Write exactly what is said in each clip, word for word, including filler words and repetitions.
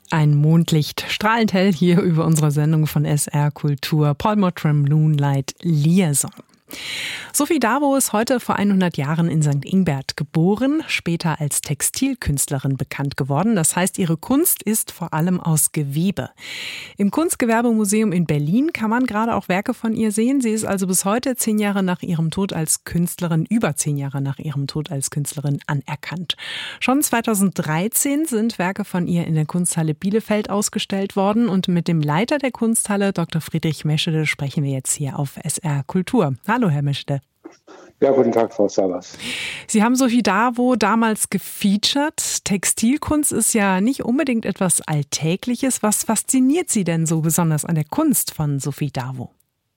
Ein Mondlicht, strahlend hell hier über unsere Sendung von S R Kultur. Paul Mottram, Moonlight Liaison. Sophie Davo ist heute vor hundert Jahren in Sankt Ingbert geboren, später als Textilkünstlerin bekannt geworden. Das heißt, ihre Kunst ist vor allem aus Gewebe. Im Kunstgewerbemuseum in Berlin kann man gerade auch Werke von ihr sehen. Sie ist also bis heute, zehn Jahre nach ihrem Tod als Künstlerin, über zehn Jahre nach ihrem Tod als Künstlerin anerkannt. Schon zweitausenddreizehn sind Werke von ihr in der Kunsthalle Bielefeld ausgestellt worden. Und mit dem Leiter der Kunsthalle, Doktor Friedrich Meschede, sprechen wir jetzt hier auf S R Kultur. Hallo, Herr Meschede. Ja, guten Tag, Frau Savas. Sie haben Sophie Davo damals gefeatured. Textilkunst ist ja nicht unbedingt etwas Alltägliches. Was fasziniert Sie denn so besonders an der Kunst von Sophie Davo?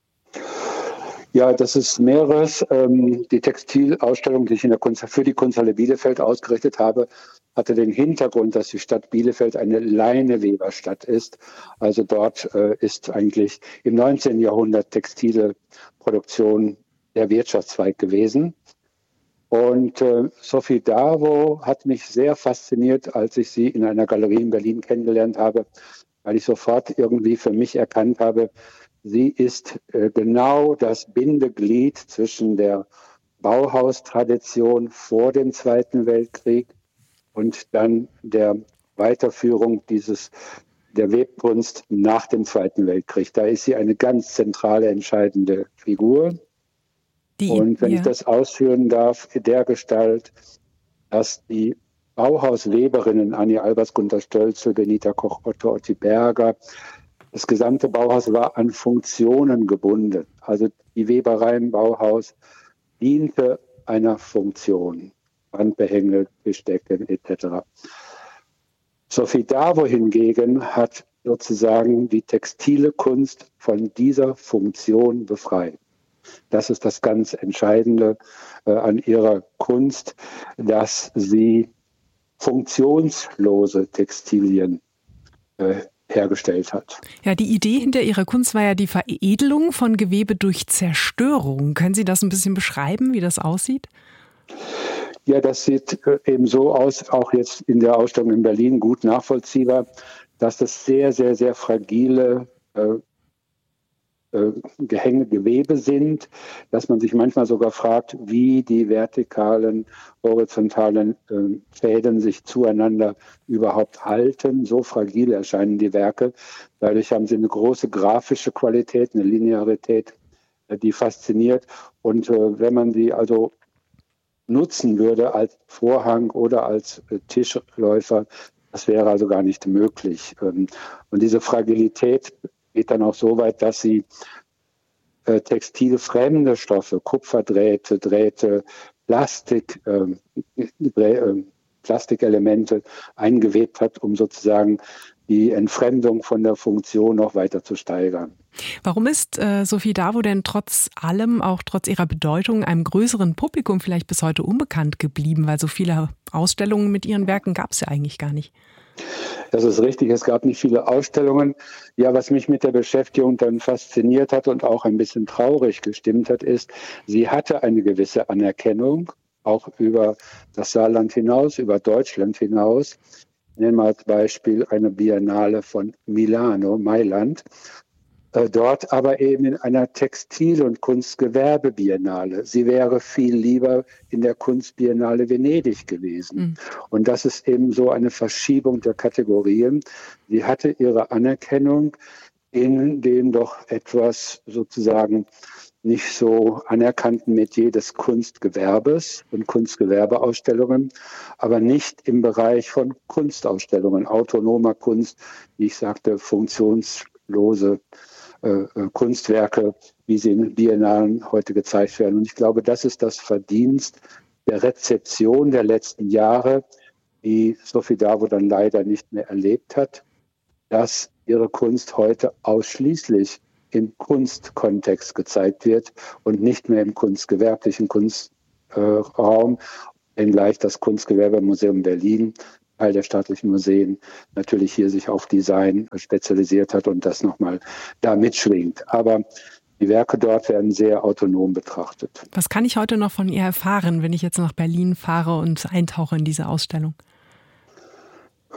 Ja, das ist mehreres. Die Textilausstellung, die ich in der Kunst, für die Kunsthalle Bielefeld ausgerichtet habe, hatte den Hintergrund, dass die Stadt Bielefeld eine Leineweberstadt ist. Also dort ist eigentlich im neunzehnten Jahrhundert textile Produktion der Wirtschaftszweig gewesen. Und äh, Sophie Davo hat mich sehr fasziniert, als ich sie in einer Galerie in Berlin kennengelernt habe, weil ich sofort irgendwie für mich erkannt habe, sie ist äh, genau das Bindeglied zwischen der Bauhaustradition vor dem Zweiten Weltkrieg und dann der Weiterführung dieses der Webkunst nach dem Zweiten Weltkrieg. Da ist sie eine ganz zentrale, entscheidende Figur. Die, und wenn ja. ich das ausführen darf, der Gestalt, dass die Bauhausweberinnen Annie Albers, Gunter Stölzel, Benita Koch, Otto Otti Berger, das gesamte Bauhaus war an Funktionen gebunden. Also die Weberei im Bauhaus diente einer Funktion. Wandbehänge, Tischdecken et cetera. Sophie Davo hingegen hat sozusagen die textile Kunst von dieser Funktion befreit. Das ist das ganz Entscheidende äh, an ihrer Kunst, dass sie funktionslose Textilien äh, hergestellt hat. Ja, die Idee hinter ihrer Kunst war ja die Veredelung von Gewebe durch Zerstörung. Können Sie das ein bisschen beschreiben, wie das aussieht? Ja, das sieht eben so aus, auch jetzt in der Ausstellung in Berlin gut nachvollziehbar, dass das sehr, sehr, sehr fragile äh, äh, Gehänge, Gewebe sind, dass man sich manchmal sogar fragt, wie die vertikalen, horizontalen äh, Fäden sich zueinander überhaupt halten. So fragil erscheinen die Werke. Dadurch haben sie eine große grafische Qualität, eine Linearität, äh, die fasziniert. Und äh, wenn man sie also nutzen würde als Vorhang oder als äh, Tischläufer, das wäre also gar nicht möglich. Ähm, und diese Fragilität geht dann auch so weit, dass sie äh, textilfremde Stoffe, Kupferdrähte, Drähte, Plastik, äh, äh, Plastikelemente eingewebt hat, um sozusagen die Entfremdung von der Funktion noch weiter zu steigern. Warum ist äh, Sophie Davo denn trotz allem, auch trotz ihrer Bedeutung, einem größeren Publikum vielleicht bis heute unbekannt geblieben? Weil so viele Ausstellungen mit ihren Werken gab es ja eigentlich gar nicht. Das ist richtig, es gab nicht viele Ausstellungen. Ja, was mich mit der Beschäftigung dann fasziniert hat und auch ein bisschen traurig gestimmt hat, ist, sie hatte eine gewisse Anerkennung, auch über das Saarland hinaus, über Deutschland hinaus. Ich nenne mal als Beispiel eine Biennale von Milano, Mailand. Dort aber eben in einer Textil- und Kunstgewerbe-Biennale. Sie wäre viel lieber in der Kunstbiennale Venedig gewesen. Mhm. Und das ist eben so eine Verschiebung der Kategorien. Sie hatte ihre Anerkennung in dem doch etwas sozusagen nicht so anerkannten Metier des Kunstgewerbes und Kunstgewerbeausstellungen, aber nicht im Bereich von Kunstausstellungen, autonomer Kunst, wie ich sagte, funktionslose Äh, Kunstwerke, wie sie in Biennalen heute gezeigt werden. Und ich glaube, das ist das Verdienst der Rezeption der letzten Jahre, die Sophie Davo dann leider nicht mehr erlebt hat, dass ihre Kunst heute ausschließlich im Kunstkontext gezeigt wird und nicht mehr im kunstgewerblichen Kunstraum, wenngleich das Kunstgewerbemuseum Berlin, Teil der staatlichen Museen, natürlich hier sich auf Design spezialisiert hat und das nochmal da mitschwingt. Aber die Werke dort werden sehr autonom betrachtet. Was kann ich heute noch von ihr erfahren, wenn ich jetzt nach Berlin fahre und eintauche in diese Ausstellung?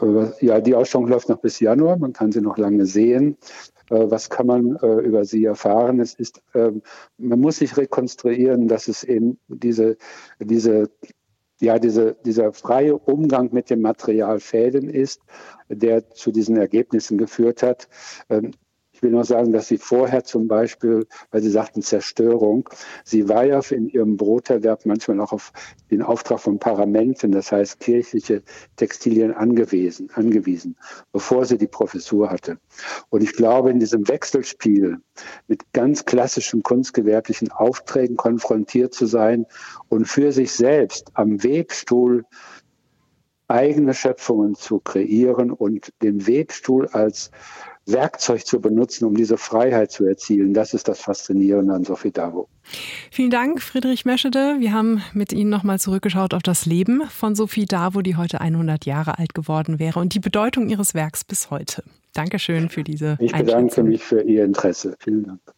ja, die Ausstellung läuft noch bis Januar, man kann sie noch lange sehen. Was kann man äh, über sie erfahren? Es ist, äh, man muss sich rekonstruieren, dass es eben diese, diese, ja, diese, dieser freie Umgang mit dem Material Fäden ist, der zu diesen Ergebnissen geführt hat. Ähm, Ich will nur sagen, dass sie vorher zum Beispiel, weil Sie sagten Zerstörung, sie war ja in ihrem Broterwerb manchmal auch auf den Auftrag von Paramenten, das heißt kirchliche Textilien angewiesen, angewiesen, bevor sie die Professur hatte. Und ich glaube, in diesem Wechselspiel mit ganz klassischen kunstgewerblichen Aufträgen konfrontiert zu sein und für sich selbst am Webstuhl eigene Schöpfungen zu kreieren und den Webstuhl als Werkzeug zu benutzen, um diese Freiheit zu erzielen. Das ist das Faszinierende an Sophie Davo. Vielen Dank, Friedrich Meschede. Wir haben mit Ihnen nochmal zurückgeschaut auf das Leben von Sophie Davo, die heute hundert Jahre alt geworden wäre, und die Bedeutung ihres Werks bis heute. Dankeschön für diese Ich bedanke mich für Ihr Interesse. Vielen Dank.